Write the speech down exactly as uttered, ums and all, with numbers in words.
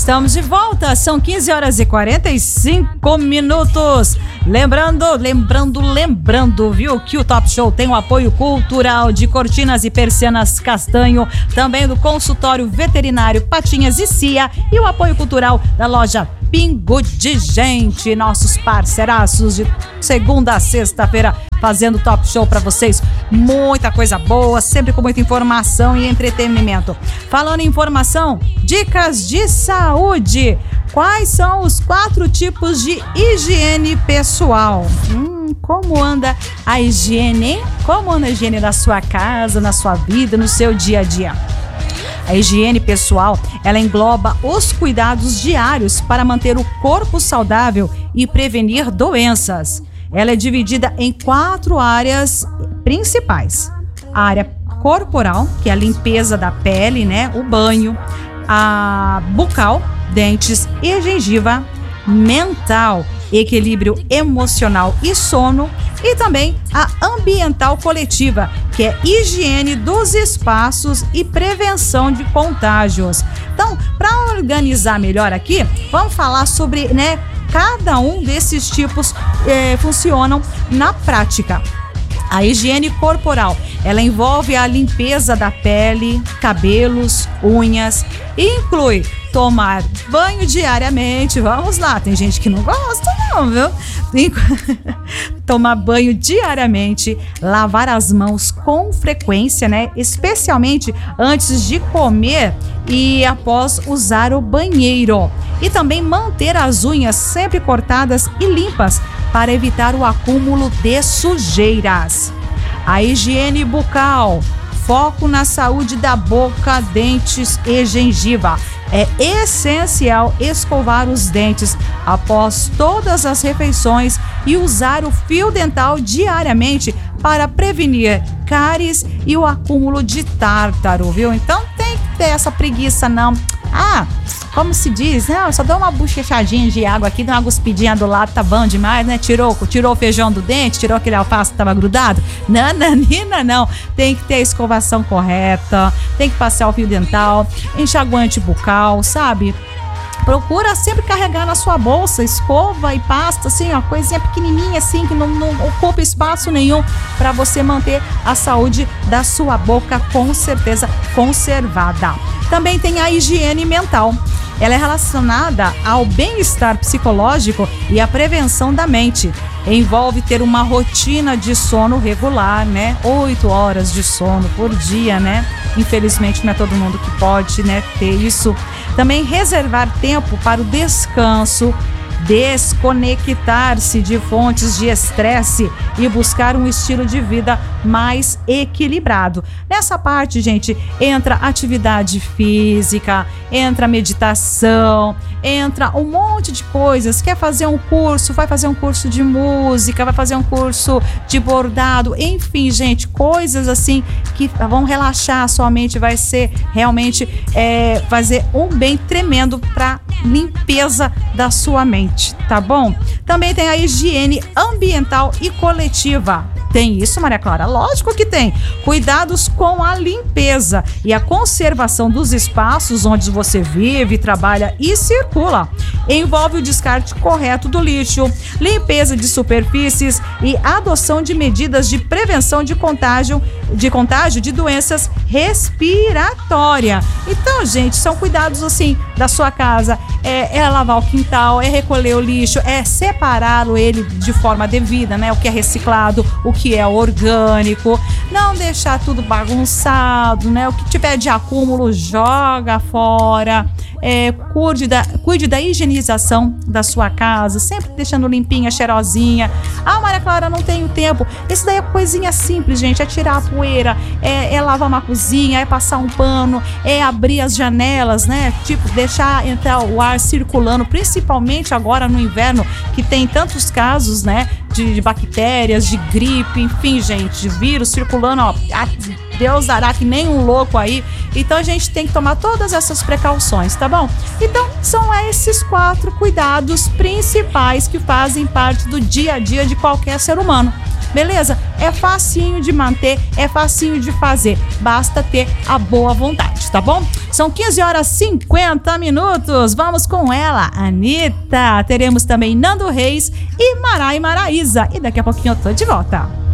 Estamos de volta, são quinze horas e quarenta e cinco minutos. Lembrando, lembrando, lembrando, viu, que o Top Show tem o apoio cultural de Cortinas e Persianas Castanho, também do consultório veterinário Patinhas e Cia e o apoio cultural da loja Pingo de Gente, nossos parceiraços de segunda a sexta-feira fazendo Top Show pra vocês, muita coisa boa, sempre com muita informação e entretenimento. Falando em informação, dicas de saúde. Quais são os quatro tipos de higiene pessoal? Hum, como anda a higiene, hein? Como anda a higiene na sua casa, na sua vida, no seu dia a dia? A higiene pessoal, ela engloba os cuidados diários para manter o corpo saudável e prevenir doenças. Ela é dividida em quatro áreas principais. A área corporal, que é a limpeza da pele, né? O banho. A bucal, dentes e gengiva. Mental, equilíbrio emocional e sono. E também a ambiental coletiva, que é higiene dos espaços e prevenção de contágios. Então, para organizar melhor aqui, vamos falar sobre, né, cada um desses tipos eh, funcionam na prática. A higiene corporal, ela envolve a limpeza da pele, cabelos, unhas e inclui tomar banho diariamente. Vamos lá, tem gente que não gosta não, viu? Tomar banho diariamente, lavar as mãos com frequência, né? Especialmente antes de comer e após usar o banheiro. E também manter as unhas sempre cortadas e limpas para evitar o acúmulo de sujeiras. A higiene bucal, foco na saúde da boca, dentes e gengiva. É essencial escovar os dentes após todas as refeições e usar o fio dental diariamente para prevenir cáries e o acúmulo de tártaro, viu? Então tem que ter essa preguiça não. Ah, como se diz, não, só dá uma bochechadinha de água aqui, dá uma cuspidinha do lado, tá bom demais, né? Tirou, tirou o feijão do dente, tirou aquele alface que tava grudado? Nananina, não. Tem que ter a escovação correta, tem que passar o fio dental, enxaguante bucal, sabe? Procura sempre carregar na sua bolsa escova e pasta, assim, ó, coisinha pequenininha, assim, que não, não ocupa espaço nenhum para você manter a saúde da sua boca com certeza conservada. Também tem a higiene mental. Ela é relacionada ao bem-estar psicológico e à prevenção da mente. Envolve ter uma rotina de sono regular, né? Oito horas de sono por dia, né? Infelizmente não é todo mundo que pode, né, ter isso. Também reservar tempo para o descanso, desconectar-se de fontes de estresse e buscar um estilo de vida mais equilibrado. Nessa parte, gente, entra atividade física, entra meditação, entra um monte de coisas. Quer fazer um curso, vai fazer um curso de música, vai fazer um curso de bordado, enfim, gente, coisas assim que vão relaxar a sua mente, vai ser realmente é, fazer um bem tremendo para limpeza da sua mente, tá bom? Também tem a higiene ambiental e coletiva. Tem isso, Maria Clara? Lógico que tem. Cuidados com a limpeza e a conservação dos espaços onde você vive, trabalha e circula. Envolve o descarte correto do lixo, limpeza de superfícies e adoção de medidas de prevenção de contágio, de contágio de doenças respiratórias. Então, gente, são cuidados assim da sua casa. É, é lavar o quintal, é recolher o lixo, é separá-lo ele de forma devida, né? O que é reciclado, o que é orgânico, não deixar tudo bagunçado, né? O que tiver de acúmulo, joga fora. É, cuide, da, cuide da higienização da sua casa, sempre deixando limpinha, cheirosinha. Ah, Maria Clara, não tenho tempo. Isso daí é coisinha simples, gente. É tirar a poeira, é, é lavar uma cozinha, é passar um pano, é abrir as janelas, né? Tipo, deixar entrar o ar circulando, principalmente agora no inverno, que tem tantos casos, né? De, de bactérias, de gripe, enfim, gente, de vírus circulando, ó. Deus dará que nem um louco aí. Então a gente tem que tomar todas essas precauções, tá bom? Então são esses quatro cuidados principais que fazem parte do dia a dia de qualquer ser humano. Beleza? é facinho de manter, é facinho de fazer. Basta ter a boa vontade, tá bom? São quinze horas e cinquenta minutos. Vamos com ela, Anitta. Teremos também Nando Reis e Marai Maraíza. E daqui a pouquinho eu tô de volta.